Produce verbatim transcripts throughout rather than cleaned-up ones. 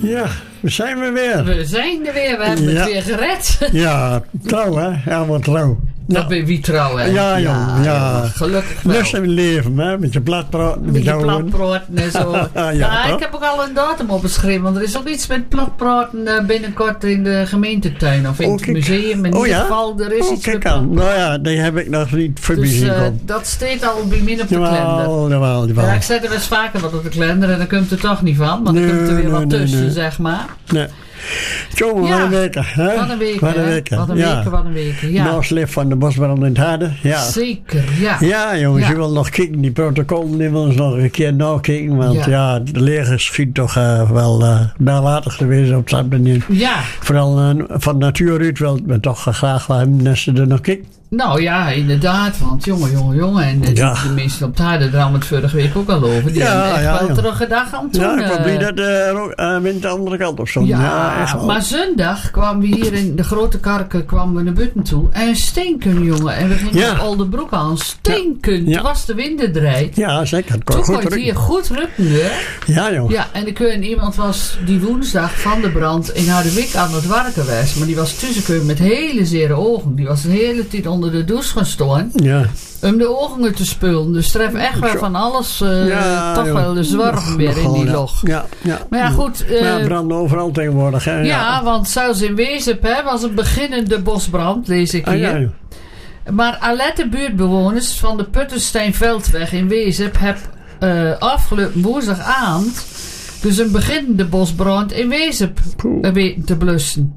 Ja, we zijn we weer. We zijn er weer, we hebben ja. het weer gered. Ja, trouw hè, helemaal trouw. Dat Ja. ben wie trouw, hè? Ja, jong, ja. Gelukkig wel. Lust in leven, hè, met je platpraten. Met je platpraten en zo. ja, ja, toch? ik heb ook al een datum opgeschreven, want er is ook iets met platpraten uh, binnenkort in de gemeentetuin of in oh, het museum. In oh, ieder ja? geval, er is oh, iets kijk met aan. Nou ja, die heb ik nog niet voorbij dus, zien uh, komen. dat staat al bij min op de Jawel, kalender. jawel, jawel. Ja, ik zet er eens vaker wat op de kalender en dan komt er toch niet van, want Nee, dan komt er weer nee, wat nee, tussen, nee. zeg maar. Nee. Jongen, Ja. wat een weken, hè? Wat een week, Wat een hè? weken, Wat een ja. weken, wat een weken, ja. Nou, slip van de bosbrand in het harde, ja. Zeker, ja. Ja, jongens, Ja. je wil nog kijken, die protocollen, die willen ze nog een keer nakijken, want ja, Ja. de leger schiet toch uh, wel uh, nalatig geweest op dat manier. Ja, Vooral uh, van natuur uit wil men toch uh, graag wel hebben dat ze er nog kijken. nou ja, inderdaad, want jongen, jongen, jongen. En de, Ja. de mensen op het harde, daar hadden we het vorige week ook al over. Die Ja, hebben echt ja, wel ja. teruggedacht aan toen. Ja, ik was eh, blij dat uh, er ook uh, wind de andere kant op stond. Ja, Ja, echt wel. maar zondag kwamen we hier in de grote karken kwamen we naar buiten toe. En stinken, jongen. En we gingen Ja. naar Oldenbroek aan. Stinken. Ja. Toen was de wind draait. Ja, zeker. Het kon Toen goed kon je drukken. hier goed rukken, hè? Ja, joh. Ja, en ik weet, iemand was die woensdag van de brand in Harderwijk aan het werken geweest. Maar die was tussengekomen met hele zere ogen. Die was de hele tijd onder de douche gaan staan. Ja. Om de ogen te spullen. Dus tref echt wel van alles. Uh, Ja, toch joh. wel de zwerven weer in Nogal, die ja. log. Ja, ja. Maar ja, goed. Maar ja, Uh, branden overal tegenwoordig. Hè? ja, want zelfs in Wezep hè, was een beginnende bosbrand, lees ik Ah, hier. ja, joh. Maar alette buurtbewoners van de Puttensteinveldweg in Wezep hebben uh, afgelopen woensdagavond dus een beginnende bosbrand in Wezep uh, weten te blussen.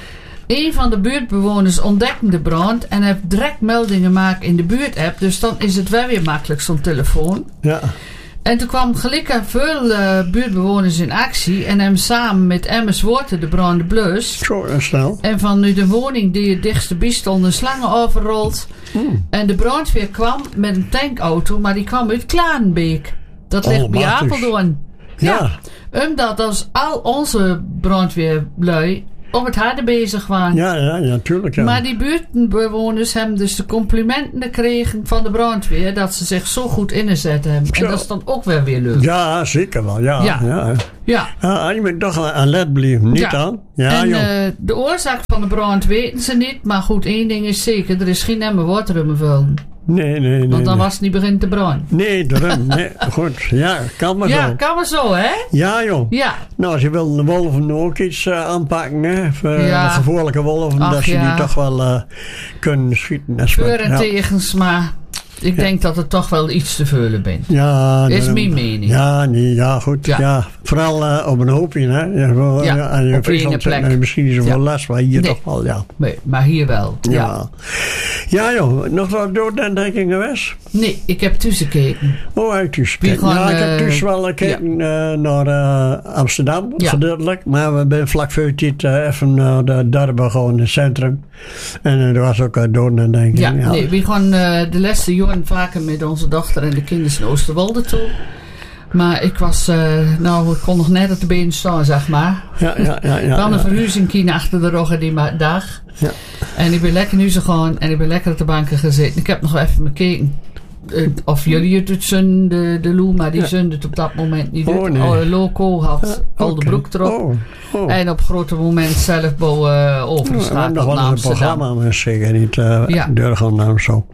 Een van de buurtbewoners ontdekte de brand en heeft direct meldingen gemaakt in de buurtapp. Dus dan is het wel weer makkelijk zo'n telefoon. Ja. En toen kwam gelukkig veel uh, buurtbewoners in actie en hebben samen met Emmers Water de brand blust. Zo en snel. En van nu de woning die het dichtste bij stond een slangen overrold. Mm. En de brandweer kwam met een tankauto, maar die kwam uit Klarenbeek. Dat Oh, ligt bij machtig. Apeldoorn. Ja. Omdat als al onze brandweerlui op het harde bezig waren. Ja, ja, ja, tuurlijk. Ja. Maar die buurtbewoners hebben dus de complimenten gekregen van de brandweer dat ze zich zo goed ingezet hebben. Zo. En dat is dan ook wel weer leuk. Ja, zeker wel. Ja, ja. Ja. ja. Ja. ja je moet toch aan let blijven, niet Ja. aan? Ja, en joh. uh, de oorzaak van de brand weten ze niet. Maar goed, één ding is zeker. Er is geen emmer water in mijn vullen. Nee, nee, nee. Want dan nee. was het niet begint te branden. Nee, daarom. Nee, goed. Ja, kan maar Ja, zo. kan maar zo, hè? Ja, joh. Ja. Nou, als je wil de wolven ook iets uh, aanpakken, hè. Voor, uh, Ja. de gevoelige wolven, Ach, dat ze ja. die toch wel uh, kunnen schieten. Dat is Voor wat, en ja. tegens, maar ik Ja. denk dat het toch wel iets te vullen bent. Ja, Is daarom. mijn mening. Ja, nee, ja, goed. Ja. Ja. Vooral uh, op een hoopje, hè. Ja, wel, Ja, ja, en in op Friesland één zit plek. men misschien niet zoveel Ja. last, maar hier Nee. toch wel, ja. Nee, maar hier wel. Ja. Ja, ja joh. Nog wat doordenking geweest? Nee, ik heb tussen gekeken. Oh, uit dus. Wie gaan, Ja, ik heb eh, dus wel gekeken uh, naar uh, Amsterdam, Ja. gedeeltelijk. Maar we zijn vlak voor dit uh, even naar de dorpen gewoon in het centrum. En uh, er was ook uh, doordenking. Ja, Ja, nee, we gaan uh, de laatste jaren vaker met onze dochter en de kinderen in Oosterwolde toe. Maar ik was, uh, nou, ik kon nog net op de benen staan, zeg maar. ja, ja. ja, ja, We hadden ja. een verhuizing achter de rug die ma- dag. Ja. En ik ben lekker nu zo gaan en ik ben lekker op de banken gezeten. Ik heb nog even bekeken uh, of jullie het zun, de, de Lou, maar die Ja. zunde het op dat moment niet. Oh, uit. nee. Al- Loco had Ja, al de oké. broek erop. Oh, oh. En op grote moment zelf bo, uh, We hebben overgeschakeld nog naar wel een Amsterdam. programma, maar zeker niet uh, Ja. doorgaan of zo.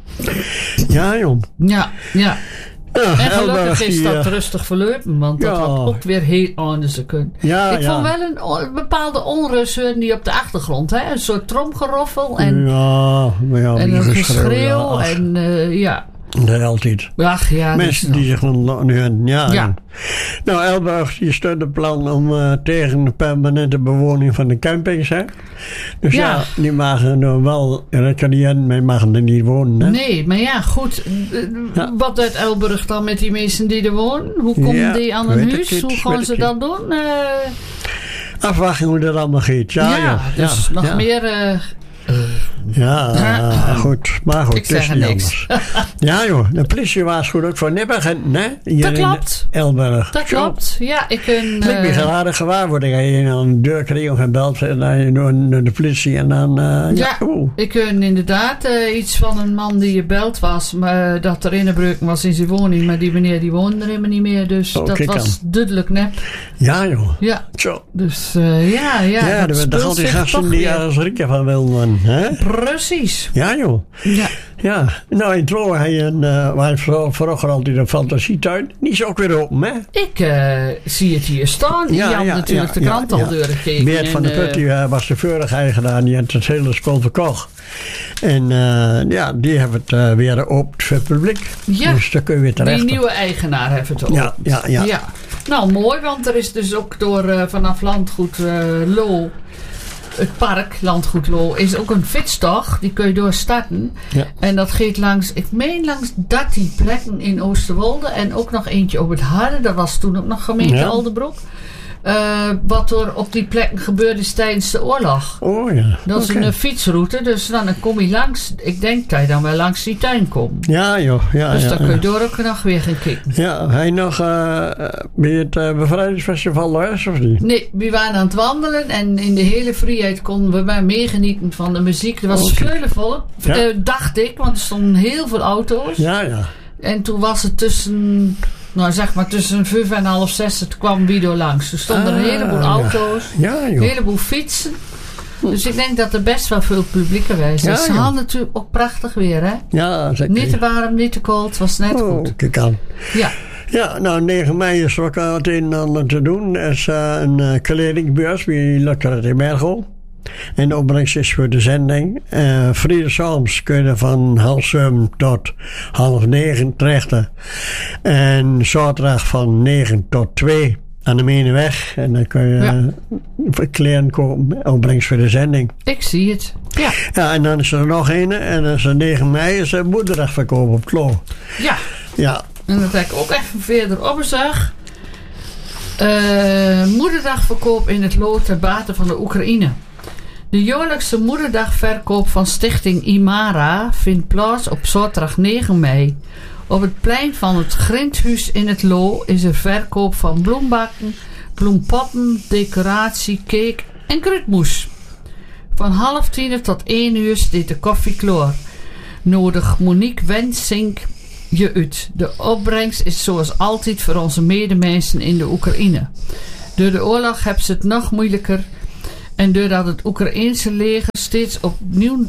Ja, joh. Ja, ja. Ja, En gelukkig Elburg, is die, dat uh, rustig verlopen, want dat Ja. had ook weer heel anders kunnen. Ja, Ik ja. vond wel een, o- een bepaalde onrust horen die op de achtergrond. Hè? Een soort tromgeroffel en, Ja, maar ja, en die een geschreeuw, geschreeuw. ja, ach, En uh, ja, dat altijd. ach ja. Mensen dus, die zich dan nu ja, Ja. ja. Nou, Elburg die steunt het plan om uh, tegen de permanente bewoning van de campings, hè. Dus ja, Ja. die mogen nou wel recreëren, maar mogen er niet wonen, hè. Nee, maar ja, goed. Uh, Ja. Wat doet Elburg dan met die mensen die er wonen? Hoe komen Ja, die aan weet een ik huis? niet, Hoe weet gaan ik ze niet. dat doen? Uh, Afwachten hoe dat allemaal gaat. Ja, ja, ja, dus ja, nog ja. meer uh, uh, Ja, uh, goed. Maar goed, ik zeg er niks. Ja joh, de politie waarschuwt ook voor nipperagenten, hè? Hier dat klopt. In Elburg. Dat Zo. klopt. Ja, ik kun... Het lijkt me uh, geladen gewaarwording. Als je aan de deur kreeg of gebeld en dan door de politie en dan... Uh, ja, ja ik kun inderdaad uh, iets van een man die gebeld was, maar dat er inbreuken was in zijn woning, maar die meneer die woonde er helemaal niet meer, dus oh, dat was aan. duidelijk nep. Ja joh. Ja. Zo. Dus uh, ja, ja. Ja, er waren al die gasten die ergens rieken van wilden, hè? Precies. Ja joh. Ja. Ja, nou in Tlo heb je een, uh, waar vroeger altijd een fantasietuin. Die is ook weer open, hè? Ik uh, zie het hier staan. Die ja, had ja, natuurlijk ja, de krant ja, al ja. doorgekeken. Beert van der Put uh, was de vorige eigenaar. Die had het hele school verkocht. En uh, ja, die hebben het uh, weer open voor het publiek. Ja, dus daar kun je weer terecht. Die nieuwe eigenaar heeft het open. Ja, ja, ja, ja. Nou, mooi, want er is dus ook door uh, vanaf Landgoed uh, Loo... Het park, Landgoed Loo, is ook een fietstocht. Die kun je doorstarten. Ja. En dat gaat langs, ik meen langs dertien plekken in Oosterwolde. En ook nog eentje op het Harde. Dat was toen ook nog gemeente ja. Alderbroek. Uh, wat er op die plekken gebeurde is tijdens de oorlog. Oh ja. Dat is okay. een uh, fietsroute. Dus dan, dan kom je langs. Ik denk dat je dan wel langs die tuin komt. Ja joh. Ja, dus ja, dan kun je ja. door ook nog weer gaan kijken. Ja, hij nog uh, bij het uh, bevrijdingsfestival thuis of niet? Nee, we waren aan het wandelen. En in de hele vrijheid konden we maar meegenieten van de muziek. Er was okay. vleulevol. Ja. Uh, dacht ik. Want er stonden heel veel auto's. Ja, ja. En toen was het tussen... Nou, zeg maar tussen vijf en half zes het kwam Wido langs. Er stonden ah, een heleboel auto's, ja. Ja, een heleboel fietsen. Dus ik denk dat er best wel veel publiek geweest is. Ja, Ze hadden natuurlijk ook prachtig weer, hè? Ja, zeker. Niet te warm, niet te koud. Het was net oh, goed. Kijk aan. Ja. Ja, nou, negen mei is er ook het een en ander te doen. Er is uh, een uh, kledingbeurs bij Lukkeret in Mergel. En de opbrengst is voor de zending. Uh, Vrijdagavond kun je van half zeven tot half negen terechten. En zaterdag van negen tot twee aan de Menenweg. En dan kun je ja. uh, kleren kopen. Opbrengst voor de zending. Ik zie het. Ja. Ja, en dan is er nog een. En dat is negen mei is er moederdagverkoop op Tlo. Ja. Ja. En dat heb ik ook even verder opgezag. Uh, moederdagverkoop in het Lo ter bate van de Oekraïne. De jaarlijkse moederdagverkoop van stichting Imara vindt plaats op zaterdag negen mei. Op het plein van het Grindhuis in het Lo is er verkoop van bloembakken, bloempotten, decoratie, cake en krutmoes. Van half tien tot één uur steekt de koffie klaar. Nodig Monique Wensink je uit. De opbrengst is zoals altijd voor onze medemensen in de Oekraïne. Door de oorlog hebben ze het nog moeilijker. En doordat het Oekraïense leger steeds opnieuw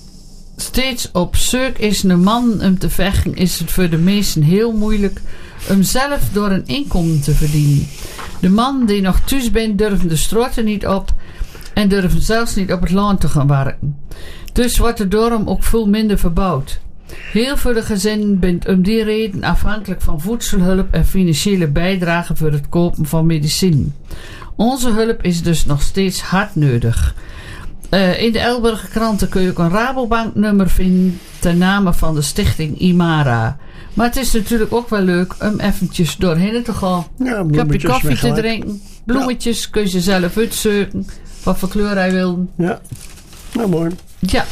steeds op zoek is naar man om te vechten, is het voor de meesten heel moeilijk om zelf door een inkomen te verdienen. De man die nog thuis bent durven de straten niet op en durven zelfs niet op het land te gaan werken. Dus wordt er daarom ook veel minder verbouwd. Heel veel gezinnen zijn om die reden afhankelijk van voedselhulp en financiële bijdrage voor het kopen van medicijnen. Onze hulp is dus nog steeds hard nodig. Uh, in de Elburger kranten kun je ook een Rabobanknummer vinden ten name van de stichting Imara. Maar het is natuurlijk ook wel leuk om eventjes doorheen te gaan. Ja, een kopje koffie te drinken. Bloemetjes ja. kun je zelf uitzoeken. Wat voor kleur hij wil. Ja, nou mooi. Ja.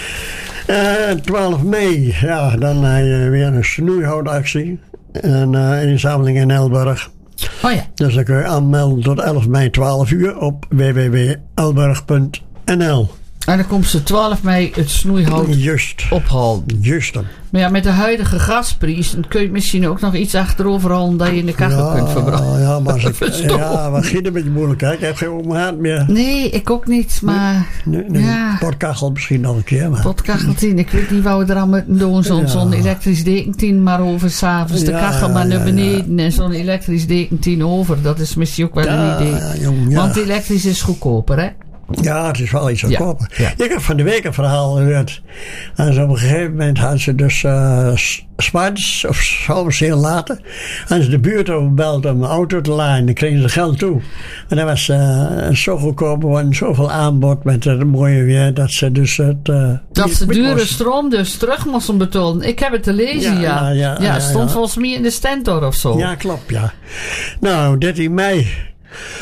Uh, twaalf mei, ja, dan heb je weer een snoeihoudactie. Een uh, inzameling in Elburg. Oh ja. Dus dan kun je aanmelden tot elf mei twaalf uur op w w w punt elburg punt n l. En dan komt ze twaalf mei het snoeihout Just. ophalen. Juist. Maar ja, met de huidige gasprijs kun je misschien ook nog iets achterover halen dat je in de kachel ja, kunt verbranden. Ja, maar als ik, ja, wat ging een beetje moeilijk. Hè? Ik heb geen openhaard meer. Nee, ik ook niet, maar... Nee, nee, ja. Potkachel misschien nog een keer. Maar. Potkacheltien, ik weet niet wat we er aan moeten doen. Zo'n ja. zo'n elektrisch dekentien maar over s'avonds. De ja, kachel maar naar beneden ja. en zo'n elektrisch dekentien over. Dat is misschien ook wel ja, een idee. Ja, jong, ja. Want elektrisch is goedkoper, hè? Ja, het is wel iets goedkoper. Ja, ja. Ik heb van de week een verhaal gehoord. En op een gegeven moment hadden ze dus uh, s'maandags of soms heel later. Hadden ze de buurt overbeld om een auto te laden. Dan kregen ze geld toe. En dat was uh, zo goedkoper en zoveel aanbod met het mooie weer. Dat ze dus het... Uh, dat ze dure moesten. Stroom dus terug moesten betalen. Ik heb het te lezen, ja. Ja, ja, ja, ja stond ja. volgens mij in de stentor of zo. Ja, klopt, ja. Nou, dertien mei.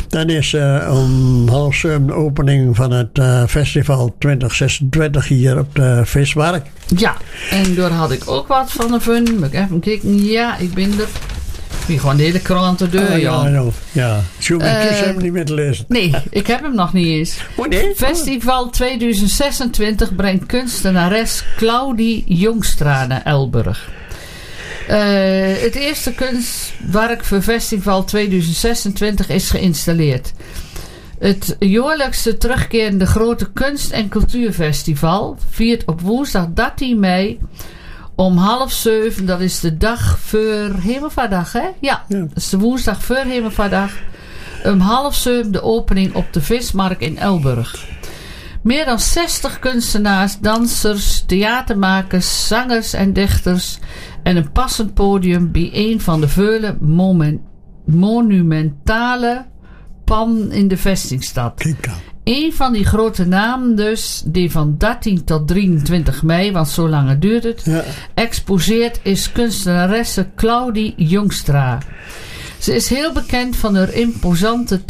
Dan is uh, om half zeven de opening van het uh, festival twintig zesentwintig hier op de Vismarkt. Ja, en daar had ik ook wat van de fun. Moet ik even kijken. Ja, ik ben er. Ik ben gewoon de hele krant de deur, Oh, ja. ja, ja. Zo'n Uh, kies hem niet meer te lezen. Nee, ik heb hem nog niet eens. Oh, nee? Festival twintig zesentwintig brengt kunstenares Claudie Jongstra naar Elburg. Uh, het eerste kunstwerk voor Festival twintig zesentwintig is geïnstalleerd. Het jaarlijkse terugkerende grote kunst- en cultuurfestival viert op woensdag dertien mei om half zeven. Dat is de dag voor Hemelvaartdag, hè? Ja, Ja. dat is de woensdag voor Hemelvaartdag. Om half zeven de opening op de Vismarkt in Elburg. Meer dan zestig kunstenaars, dansers, theatermakers, zangers en dichters en een passend podium bij een van de vele moment, monumentale panden in de vestingstad. Kijk aan. Een van die grote namen dus, die van dertien tot drieëntwintig mei, want zo lang duurt het, Ja. exposeert, is kunstenaresse Claudie Jongstra. Ze is heel bekend van haar imposante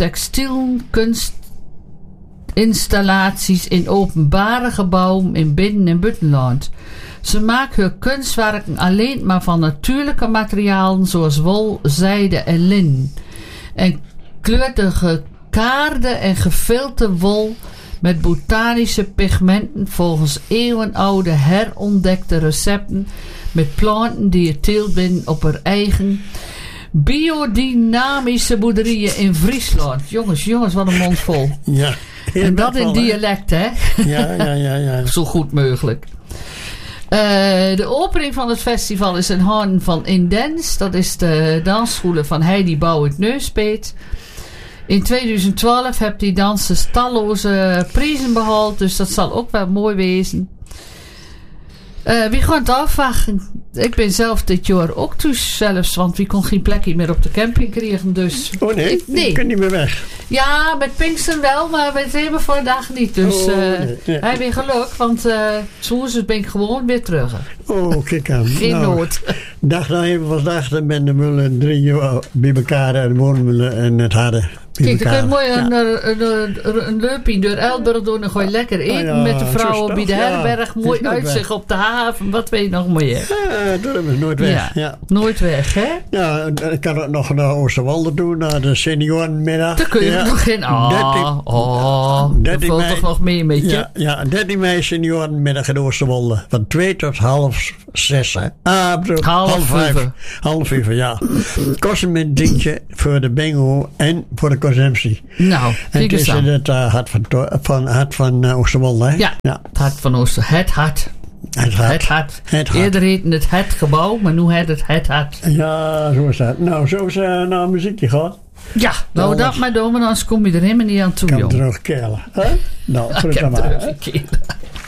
textielkunstinstallaties in openbare gebouwen in binnen- en buitenland. Ze maakt haar kunstwerken alleen maar van natuurlijke materialen zoals wol, zijde en lin. En kleurt de gekaarde en gefilte wol met botanische pigmenten volgens eeuwenoude herontdekte recepten met planten die je teelt binnen op haar eigen biodynamische boerderijen in Friesland. Jongens, jongens, wat een mond vol. Ja. En dat in dialect, hè? Ja, ja, ja, ja. Zo goed mogelijk. Uh, de opening van het festival is in handen van Indens. Dat is de dansschool van Heidi Bouwert Neuspeet. In tweeduizend twaalf heeft die dansers talloze prijzen behaald. Dus dat zal ook wel mooi wezen. Uh, wie gaan het afwachten? Ik ben zelf dit jaar ook thuis zelfs. Want wie kon geen plekje meer op de camping krijgen. Dus Oh nee, ik, nee. je kunt niet meer weg. Ja, met Pinkster wel, maar met helemaal voor de dag niet. Dus Oh, uh, nee, nee. hij weer geluk, want uh, zoals ben ik gewoon weer terug. Oh, kijk aan. Geen Nou, nood. Dag nou even vandaag, dan ben de mullen drie jaar bij elkaar en de woonmullen en het harde. Kijk, dan kun je mooi Ja. een, een, een, een leupje door Elburg doen. Dan ga je lekker eten Oh ja, met de zo vrouwen is bij de het, ja. herberg. Het is Mooi nooit uitzicht weg. op de haven. Wat weet je nog meer? Ja, dat is nooit weg. Ja. Ja. Nooit weg, hè? Ja, ik kan het nog naar Oosterwolde doen, naar de seniorenmiddag. Daar kun je ja. nog in. Oh, dertien oh. Dat dertien valt mei. toch nog mee met je? Ja, ja, dertien mei seniorenmiddag in Oosterwolde. Van twee tot half zes. Hè. Ah, bedoel, Half half vijf. vijf. Half vijf, ja. Kost een dingetje voor de bingo en voor de consumptie. Nou, En kijk het eens is in aan. het uh, hart van, to- van, hart van uh, Oosterwolde. Hè? Ja, ja. het hart van Ooster. Het hart. Het hart. Het hart. Het hart. Eerder heette het het gebouw, maar nu heet het het hart. Ja, zo is dat. Nou, zo is uh, naar een muziekje gehad. Ja, nou dat maar doen, maar anders kom je er helemaal niet aan toe, Kan jong. terugkeren. Hè? Nou, Ik terug heb maar. hè. teruggekeken.